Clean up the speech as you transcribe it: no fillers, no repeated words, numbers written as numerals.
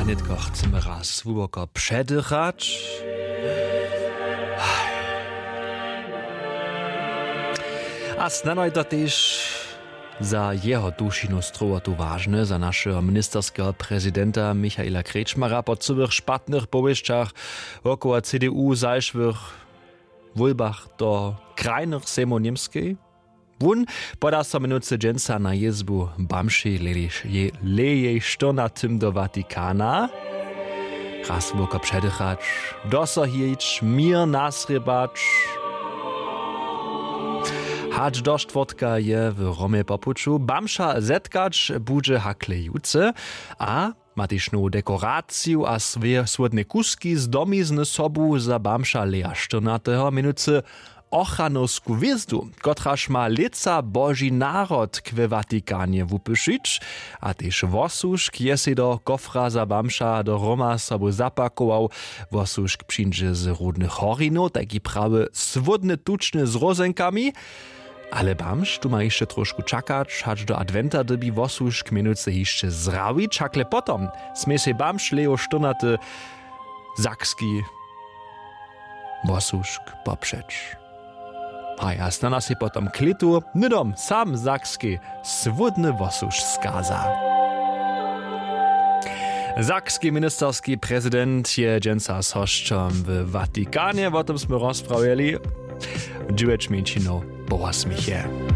Netko chcemy raz głęboko przedychać. A znano to też za jeho dušinu strovotu ważne, za naszego ministerskiego prezydenta Michaela Kretschmara po całych szpatnych powieściach około CDU zajszwych wólbach do krajnych sejmu niemskiej. Wun poda so minuce dżęca na jezbu Bamszy leje sztonatym do Watykana. Raz głęboko przedychać, dosohieć, mir nasrybać. Hacz do czwartka je w Romie Popuczu. Bamsza zetkacz budże haklejuce, a matyczną dekorację a swodne kuski z domizny sobu za Bamsza leja 14 minuce ochanowsku wizdu, kotraż ma lica Boży naród kwe Watykanie wupyszyć, a też wosuszk je se do kofra za Bamsza do Roma sobu zapakował. Wosuszk przyjdzie z rudnych horino, taki prawy swodny tuczny z rozenkami. Ale Bamsz, tu ma jeszcze troszkę czakać, hacz do adwenta dobi wosuszk minuce jeszcze zrawić, hakle potom smie se Bamsz lejo sztonaty zakski wosuszk poprzeć. A ja stana se potom klitu, nydom sam zakski swodny wosuszk skaza. Zakski ministerski prezydent je dżęca z hoszczom w Watykanie, o tym sme rozprawiali. 9 minut po 8.